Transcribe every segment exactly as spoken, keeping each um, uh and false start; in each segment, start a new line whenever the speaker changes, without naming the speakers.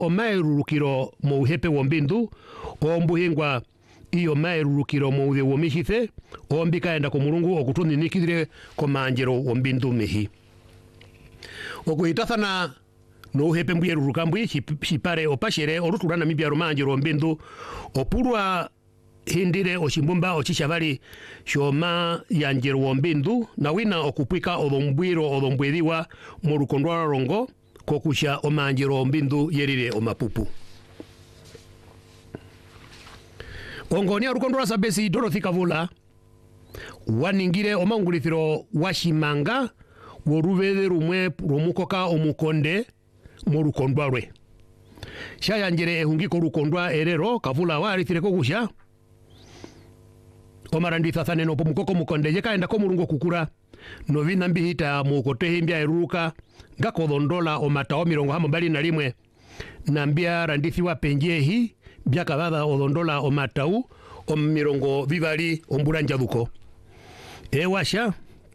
omaerurukiro mo uhepe wombindu ombuhingwa iyo maerurukiro mo uthe womishithe ombikaenda ko Mulungu okutuninikire ko manjero wombindu mihi okuhitathana no uhepe mbweruruka mbwi shipare opashere oruturana mibyaro manjero wombindu opurwa hindire oshimbumba ochishabali shoma yanjero wombindu na wina okupwika odombwiro odombwediwa mu rukondwa rongo kokusha omanjero wombindu yerire omapupu ongoni arukondwa sabesi Dorothy Kavula waningire omangulithiro washimanga woruvede rumwe rumukoka omukonde mu rukondwa rwe shayanjere ehungiko rukondwa erero Kavula warithire kokusha omaranditha thane no pomukoko mukonde yekaenda ko Mulungu kukura novina mbihita mukotehe mbya eruruka ngakodondola omatao mirongo hamo bali na limwe na mbya randithiwa penjehi bya kababa odondola omatau o mirongo vivali ombulanja duko ewasha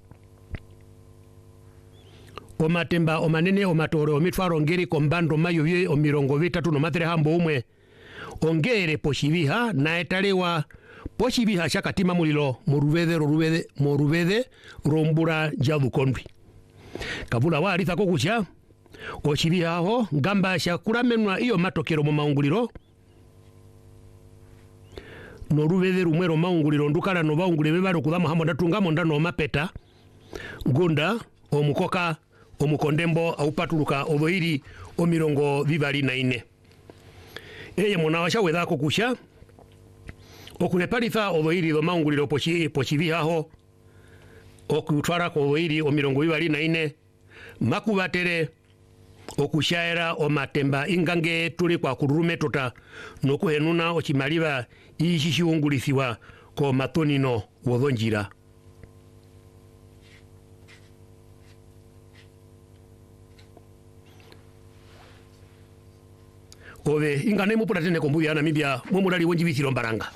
omatemba omanene omatore omitwaro ngeri kombando mayoye o mirongo vitatu no matere hambo umwe ongere poshiviha na etalewa poshiviha shakatima mulilo muruvede ruvede moruvede rombura jadukondwi Kavula waritha kokusha oshiviha ho ngamba shakuramenwa iyo matokero mu maunguliro no ruvede rumwero maunguliro ndukala no baungulire bari kudama hamo ndatungamo ndano mapeta gunda omukoka omukondembo aupatuluka odoiri o mirongo vivali na ine eye mona washa wedako kusha okulepalitha odoiri do maunguliro pochi pochivihaho okutwara ko odoiri o mirongo vivali na ine makubatere okushaera omatemba ingange tuli kwa kurume tota nokuhenuna ochimaliva ishishiungulithiwa ko matonino wodonjira ove ingane mupulatene kombuya na mibya momulali wonjibithiro mbaranga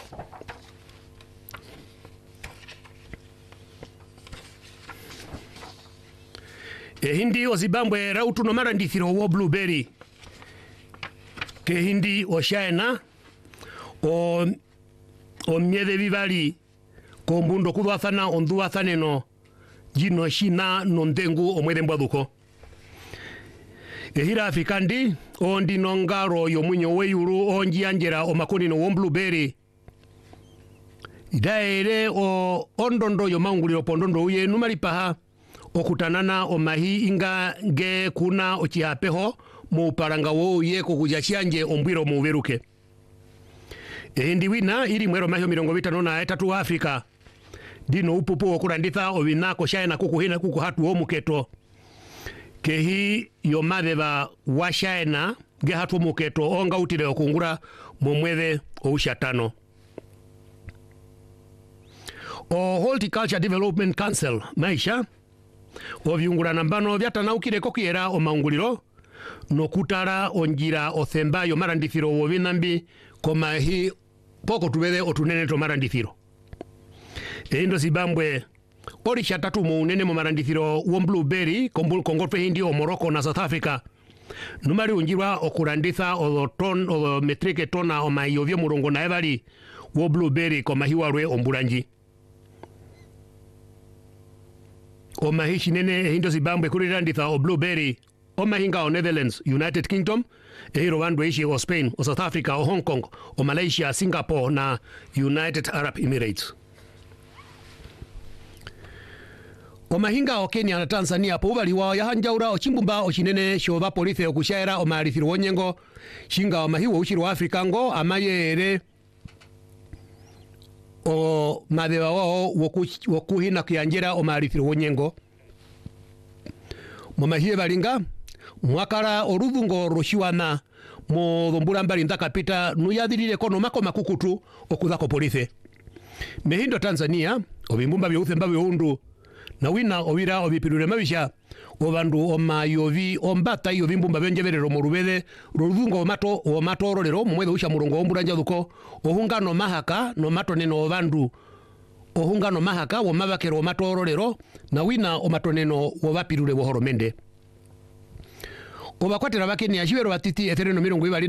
e hindi o Zimbabwe rautu no marandithiro wo blueberry ke hindi o shaena o o miede vivali ko mbundo kudwathana ondwathaneno jino shina no ndengu omwede mbwaduko ehira afikandi ondi nongaro yo munyo weyuru onji anjera o makonino wo blueberry idaere o ondondo yo maunguliro pondondo uye numalipaha okutanana omahi inga ge kuna ochihapeho mu paranga wo ye kokuja chianje ombwiro mu veruke ehindi wina iri mwero mahyo mirongo vitano na etatu Afrika dino upupu okuranditha ovina ko shaena kukuhina kukuhatu wo muketo kehi yomadeva wa shaena ge hatu muketo onga utile okungura mu mweze oushatano o Horticulture Development Council maisha ovyungura nambano vyatanaukire kokiera o maunguliro nokutara onjira othemba yo marandithiro wo vinambi komahi poko tubede otunene to marandithiro endo Zimbabwe ori shatatu mu unene mo marandithiro wo blueberry kombul kongolfe hindi o Morocco na South Africa numari unjirwa okuranditha o ton o metrike tona o mayovyo murongo na evali wo blueberry komahiwarwe ombulanji o mahishi nene hindo Zimbabwe kuriranditha o blueberry o mahinga o Netherlands, United Kingdom ehiro wandu ishi o Spain, o South Africa, o Hong Kong, o Malaysia, Singapore na United Arab Emirates. O mahinga o Kenya na Tanzania po ubali wa yahanjaura o chimbumba o chinene shoba polisi o kushaira o marithiro wonyengo shinga o mahiwo ushiro Afrika ngo amayere o madewa wao wokuhina kuyanjera o marithiro wonyengo mo mahie balinga mwakara orudhungo roshiwana mo dhombura mbali ndakapita nuyadirire kono mako makukutu okudhako polisi mehindo Tanzania obimbumba byuthe mbabe undu na wina owira obipirure mabisha obandu omayovi ombata iyo bimbumba benjeberero mu rubede rudhungo mato o matororero mwede usha murongo ombulanja duko ohungano mahaka no matoneno obandu ohungano mahaka wo mabakero o matororero na wina o matoneno wo bapirure bo horomende obakwatira bakeni ashibero batiti etereno mirongo ibali